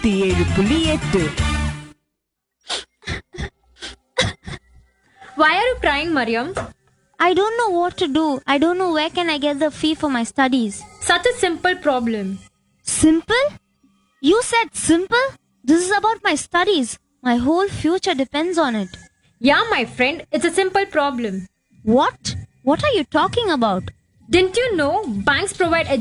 107.8. Why are you crying, Mariam? I don't know what to do. I don't know where can I get the fee for my studies. Such a simple problem. Simple? You said simple? This is about my studies. My whole future depends on it. Yeah, my friend, it's a simple problem. What? What are you talking about? Didn't you know banks provide